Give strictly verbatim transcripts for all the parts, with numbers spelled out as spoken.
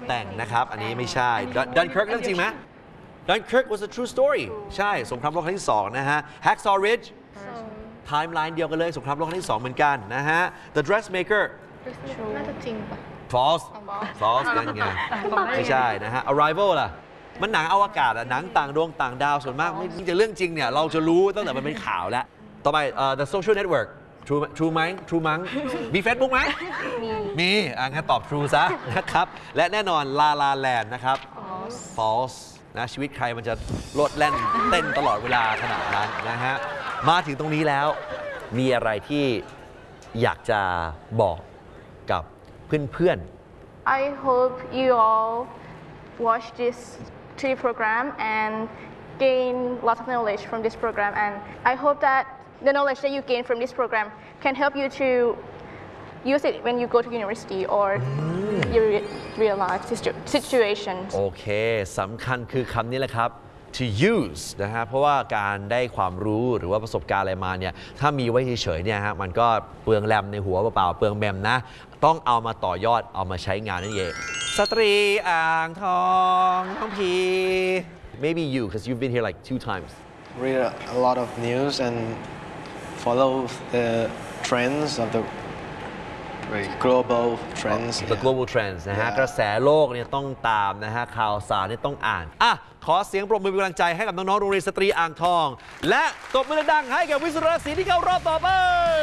แต่งนะครับอันนี้ไม่ใช่ Dunkirk เรื่องจริงไหม Dunkirk was a true story ใช่สงครามโลกครั้งที่สองนะฮะ Hacksaw Ridge ไทม์ไลน์เดียวกันเลยสงครามโลกครั้งที่สองเหมือนกันนะฮะ The Dressmaker น่าจะจริงปะ false false นั่นไงไม่ใช่นะฮะ Arrival ล่ะมันหนังอวกาศอะหนังต่างดวงต่างดาวส่วนมากไม่จะเรื่องจริงเนี่ยเราจะรู้ตั้งแต่มันเป็นข่าวแล้วต่อไป uh, The Social Network True True ไหม True มั้งมี Facebook ไหมมีมีอ่ะงั้นตอบ True ซะนะครับและแน่นอน La La Land นะครับ false false นะชีวิตใครมันจะโลดแล่นเต้นตลอดเวลาขนาดนั้นนะฮะมาถึงตรงนี้แล้วมีอะไรที่อยากจะบอกกับเพื่อนๆ I hope you all watch this T V program and gain lots of knowledge from this program and I hope that the knowledge that you gain from this program can help you to use it when you go to university or your real life situation โอเคสำคัญคือคำนี้แหละครับ to use นะฮะเพราะว่าการได้ความรู้หรือว่าประสบการณ์อะไรมาเนี่ยถ้ามีไว้เฉยๆเนี่ยฮะมันก็เปลืองแรมในหัวเปล่าๆเปลืองแมมนะต้องเอามาต่อยอดเอามาใช้งานนั่นเองสตรีอ่างทองน้องพี maybe you because you've been here like two times read a lot of news and follow the trends of the global trends the global trends นะฮะกระแสโลกเนี่ยต้องตามนะฮะข่าวสารเนี่ยต้องอ่านอ่ะขอเสียงปรบมือเป็นกำลังใจให้กับน้องๆโรงเรียนสตรีอ่างทองและตบมือดังให้กับวิศวศรีที่เข้ารอบต่อไป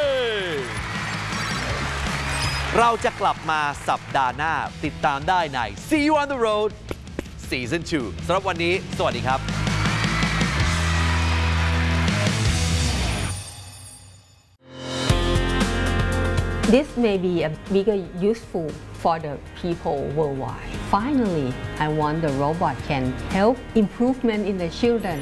เราจะกลับมาสัปดาห์หน้าติดตามได้ใน See You on the Road Season ทูสำหรับวันนี้สวัสดีครับ This may be a bigger useful for the people worldwide. Finally, I want the robot can help improvement in the children.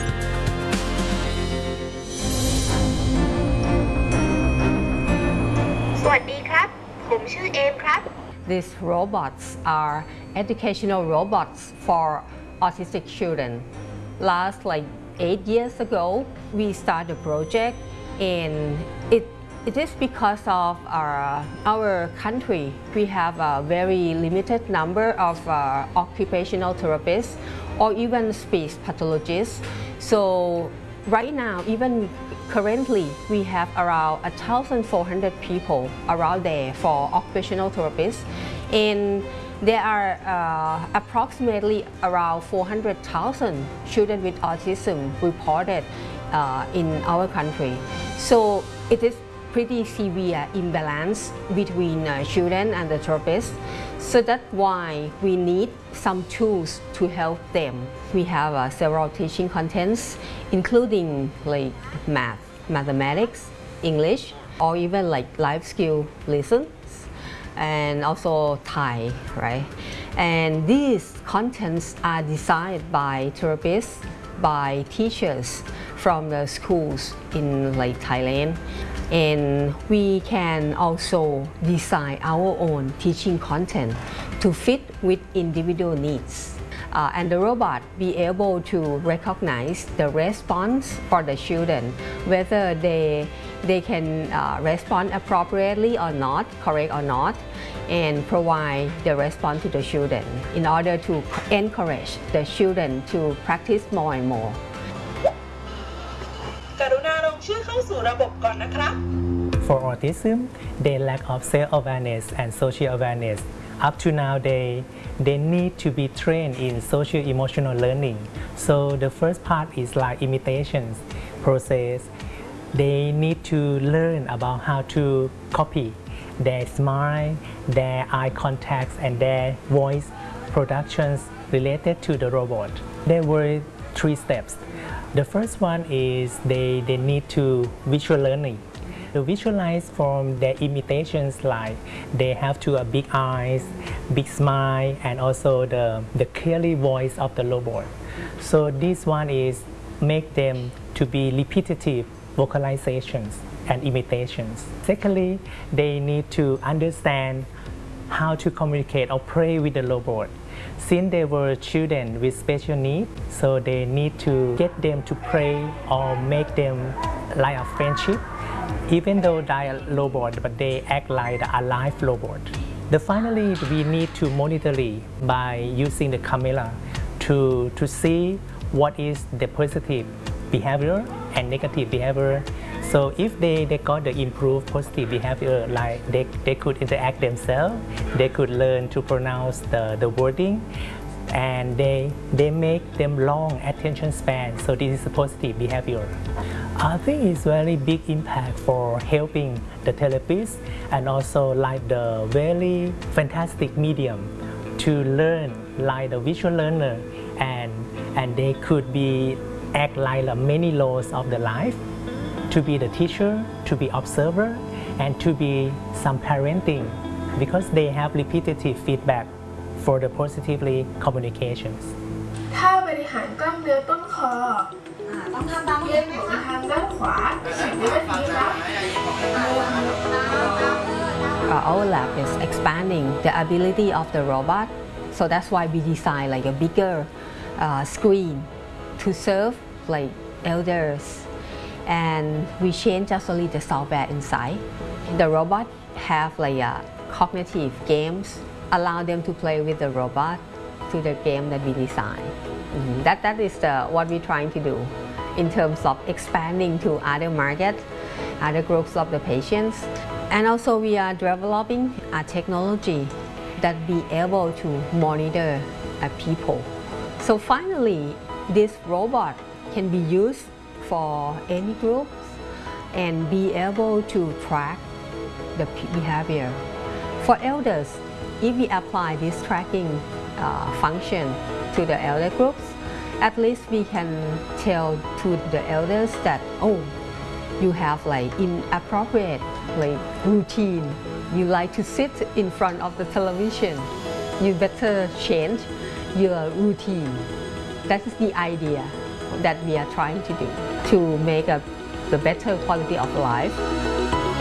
สวัสดีครับผมชื่อเอมครับ These robots are educational robots for autistic children. Last like eight years ago, we started a project and it It is because of our, our country. We have a very limited number of uh, occupational therapists or even speech pathologists. So right now, even currently, we have around one thousand four hundred people around there for occupational therapists. And there are uh, approximately around four hundred thousand children with autism reported uh, in our country. So it is pretty severe imbalance between uh, children and the therapists. So that's why we need some tools to help them. We have uh, several teaching contents, including like math, mathematics, English, or even like life skill lessons, and also Thai, right? And these contents are designed by therapists, by teachers from the schools in like Thailand. And we can also design our own teaching content to fit with individual needs. Uh, and the robot be able to recognize the response for the children, whether they, they can uh, respond appropriately or not, correct or not, and provide the response to the children in order to encourage the children to practice more and more. กรุณาลงชื่อเข้าสู่ระบบก่อนนะครับ For autism, they lack of self-awareness and social awareness. Up to now, they they need to be trained in social-emotional learning. So the first part is like imitations process. They need to learn about how to copy their smile, their eye contacts, and their voice productions related to the robot. There were three steps. The first one is they, they need to visual learning. To visualize from their imitations like they have to have big eyes, big smile, and also the, the clearly voice of the robot. So this one is make them to be repetitive vocalizations and imitations. Secondly, they need to understand how to communicate or play with the robot. Since they were children with special needs, so they need to get them to play or make them like a friendship, even though they are robot, but they act like a live robot. The finally, we need to monitor it by using the camera to, to see what is the positive behavior and negative behavior. So if they, they got the improved positive behavior, like they, they could interact themselves, they could learn to pronounce the, the wording, and they, they make them long attention span. So this is a positive behavior. I think it's very big impact for helping the therapists and also like the very fantastic medium to learn like the visual learner, and, and they could be act like the many roles of the life, to be the teacher, to be observer, and to be some parenting, because they have repetitive feedback for the positively communications. ท่าบริหารกล้ามเนื้อต้นคอต้องทำตามเรียนหมุนทางด้านขวาสิบวินาทีครับ Our lab is expanding the ability of the robot, so that's why we design like a bigger uh, screen to serve like elders, and we change just only the software inside. The robot have like a cognitive games, allow them to play with the robot to the game that we design. Mm-hmm. That that is the what we're trying to do in terms of expanding to other markets, other groups of the patients, and also we are developing a technology that be able to monitor uh, people. So finally, this robot can be used for any groups and be able to track the behavior. For elders, if we apply this tracking uh, function to the elder groups, at least we can tell to the elders that, oh, you have like inappropriate like routine. You like to sit in front of the television. You better change your routine. That is the idea that we are trying to do to make a, the better quality of life.